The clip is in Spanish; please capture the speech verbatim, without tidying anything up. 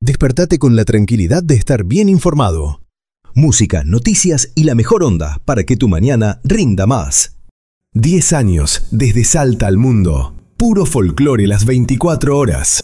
Despertate con la tranquilidad de estar bien informado. Música, noticias y la mejor onda para que tu mañana rinda más. diez años desde Salta al mundo. Puro folclore las veinticuatro horas.